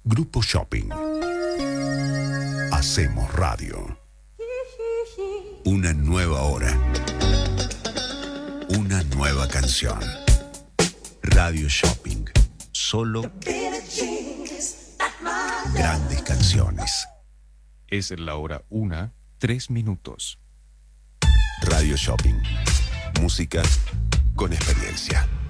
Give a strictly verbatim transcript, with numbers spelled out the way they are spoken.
Grupo Shopping. Hacemos radio. Una nueva hora. Una nueva canción. Radio Shopping. Solo grandes canciones. Es la hora una, tres minutos. Radio Shopping. Música con experiencia.